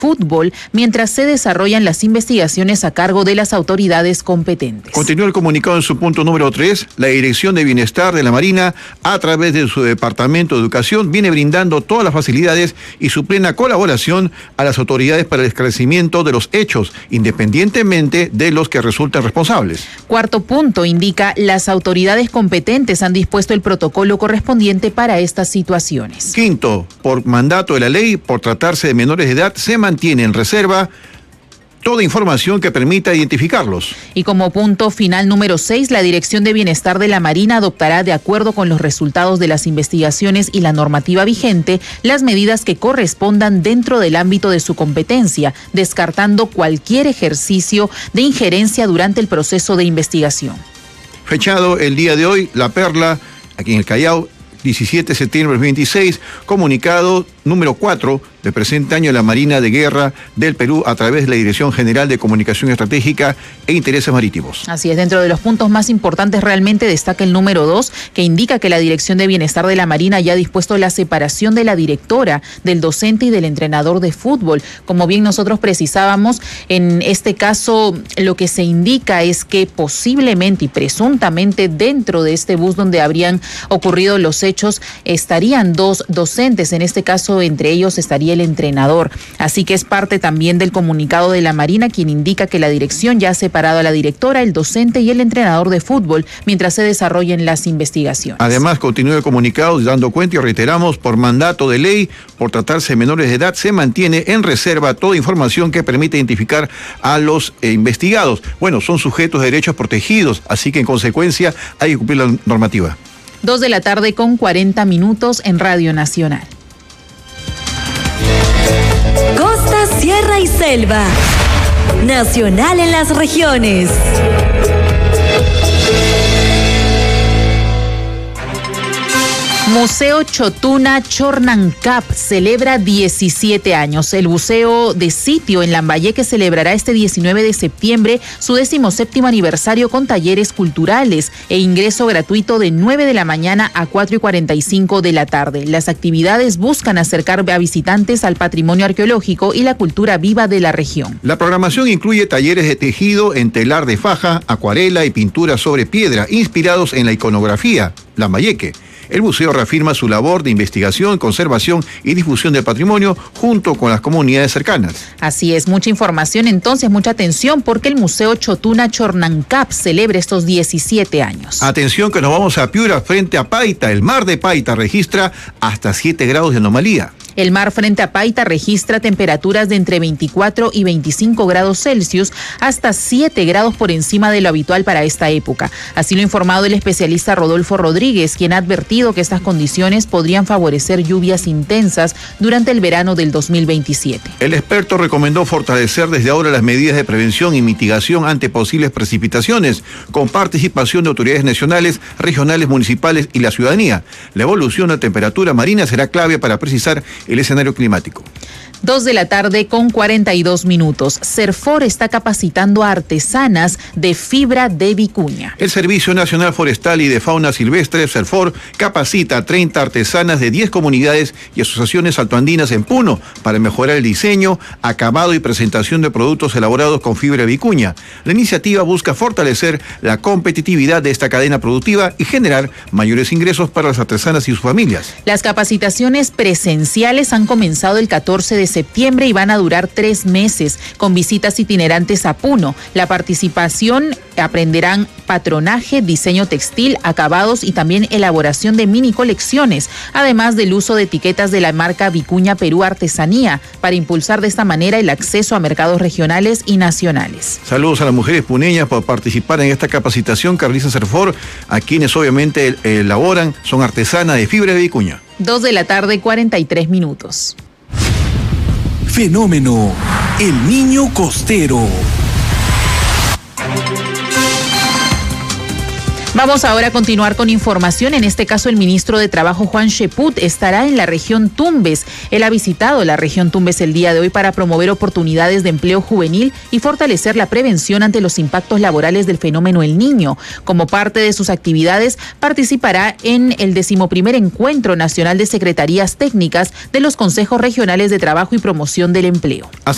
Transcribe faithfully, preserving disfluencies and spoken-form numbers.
Fútbol, mientras se desarrollan las investigaciones a cargo de las autoridades competentes. Continúa el comunicado en su punto número tres. La Dirección de Bienestar de la Marina, a través de su Departamento de Educación, viene brindando todas las facilidades y su plena colaboración a las autoridades para el esclarecimiento de los hechos, independientemente de los que resulten responsables. Cuarto punto indica, las autoridades competentes han dispuesto el protocolo correspondiente para estas situaciones. Quinto, por mandato de la ley, por tratarse de menores de edad, se mantiene en reserva toda información que permita identificarlos. Y como punto final número seis, la Dirección de Bienestar de la Marina adoptará, de acuerdo con los resultados de las investigaciones y la normativa vigente, las medidas que correspondan dentro del ámbito de su competencia, descartando cualquier ejercicio de injerencia durante el proceso de investigación. Fechado el día de hoy, La Perla, aquí en el Callao, diecisiete de septiembre del veintiséis, comunicado número cuatro del presente año de la Marina de Guerra del Perú a través de la Dirección General de Comunicación Estratégica e Intereses Marítimos. Así es, dentro de los puntos más importantes realmente destaca el número dos, que indica que la Dirección de Bienestar de la Marina ya ha dispuesto la separación de la directora, del docente y del entrenador de fútbol. Como bien nosotros precisábamos, en este caso lo que se indica es que posiblemente y presuntamente dentro de este bus donde habrían ocurrido los hechos estarían dos docentes, en este caso entre ellos estaría el entrenador. Así que es parte también del comunicado de la Marina, quien indica que la dirección ya ha separado a la directora, el docente y el entrenador de fútbol mientras se desarrollen las investigaciones. Además, continúa el comunicado dando cuenta y reiteramos, por mandato de ley, por tratarse de menores de edad, se mantiene en reserva toda información que permita identificar a los eh, investigados. Bueno, son sujetos de derechos protegidos, así que en consecuencia hay que cumplir la normativa. Dos de la tarde con cuarenta minutos en Radio Nacional. Costa, sierra y selva. Nacional en las regiones. Museo Chotuna Chornancap celebra diecisiete años. El buceo de sitio en Lambayeque celebrará este diecinueve de septiembre su decimoséptimo aniversario con talleres culturales e ingreso gratuito de nueve de la mañana a cuatro y cuarenta y cinco de la tarde. Las actividades buscan acercar a visitantes al patrimonio arqueológico y la cultura viva de la región. La programación incluye talleres de tejido en telar de faja, acuarela y pintura sobre piedra, inspirados en la iconografía Lambayeque. El buceo reafirma su labor de investigación, conservación y difusión del patrimonio junto con las comunidades cercanas. Así es, mucha información entonces, mucha atención porque el Museo Chotuna Chornancap celebra estos diecisiete años. Atención que nos vamos a Piura frente a Paita. El mar de Paita registra hasta siete grados de anomalía. El mar frente a Paita registra temperaturas de entre veinticuatro y veinticinco grados Celsius, hasta siete grados por encima de lo habitual para esta época. Así lo ha informado el especialista Rodolfo Rodríguez, quien ha advertido que estas condiciones podrían favorecer lluvias intensas durante el verano del dos mil veintisiete. El experto recomendó fortalecer desde ahora las medidas de prevención y mitigación ante posibles precipitaciones, con participación de autoridades nacionales, regionales, municipales y la ciudadanía. La evolución de la temperatura marina será clave para precisar el escenario climático. Dos de la tarde con cuarenta y dos minutos. Serfor está capacitando a artesanas de fibra de vicuña. El Servicio Nacional Forestal y de Fauna Silvestre, Serfor, capacita a treinta artesanas de diez comunidades y asociaciones altoandinas en Puno para mejorar el diseño, acabado y presentación de productos elaborados con fibra de vicuña. La iniciativa busca fortalecer la competitividad de esta cadena productiva y generar mayores ingresos para las artesanas y sus familias. Las capacitaciones presenciales han comenzado el catorce de septiembre y van a durar tres meses con visitas itinerantes a Puno. La participación aprenderán patronaje, diseño textil, acabados y también elaboración de mini colecciones, además del uso de etiquetas de la marca Vicuña Perú Artesanía para impulsar de esta manera el acceso a mercados regionales y nacionales. Saludos a las mujeres puneñas por participar en esta capacitación que realiza Serfor, a quienes obviamente elaboran, son artesanas de fibra de vicuña. Dos de la tarde, cuarenta y tres minutos. Fenómeno, el niño costero. Vamos ahora a continuar con información. En este caso, el ministro de Trabajo, Juan Cheput, estará en la región Tumbes. Él ha visitado la región Tumbes el día de hoy para promover oportunidades de empleo juvenil y fortalecer la prevención ante los impactos laborales del fenómeno El Niño. Como parte de sus actividades, participará en el decimoprimer Encuentro Nacional de Secretarías Técnicas de los Consejos Regionales de Trabajo y Promoción del Empleo. Así